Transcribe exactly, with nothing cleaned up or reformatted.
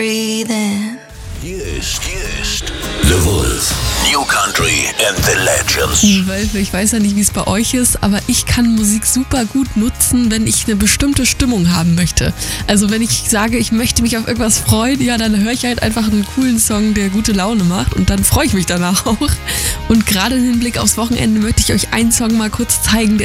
Breathing. Hier ist, hier ist The Wolf. New Country and the Legends. Wölfe, ich weiß ja nicht, wie es bei euch ist, aber ich kann Musik super gut nutzen, wenn ich eine bestimmte Stimmung haben möchte. Also wenn ich sage, ich möchte mich auf irgendwas freuen, ja, dann höre ich halt einfach einen coolen Song, der gute Laune macht und dann freue ich mich danach auch. Und gerade im Hinblick aufs Wochenende möchte ich euch einen Song mal kurz zeigen, der